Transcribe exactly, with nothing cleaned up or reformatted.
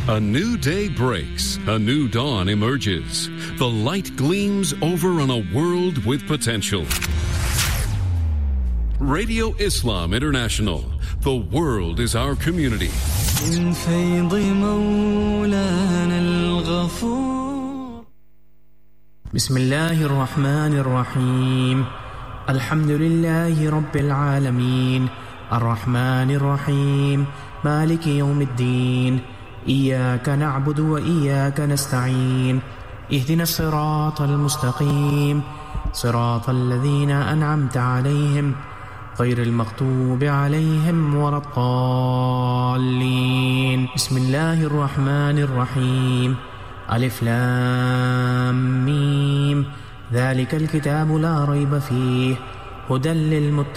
A new day breaks, a new dawn emerges. The light gleams over on a world with potential. Radio Islam International. The world is our community. من فيض مولانا الغفور. بسم الله الرحمن الرحيم. الحمد لله رب العالمين الرحمن الرحيم مالك يوم الدين إياك نعبد وإياك نستعين اهدنا الصراط المستقيم صراط الذين أنعمت عليهم غير المغضوب عليهم ولا الضالين. بسم الله الرحمن الرحيم. ألف لام ميم. ذلك الكتاب لا ريب فيه هدى للمتقين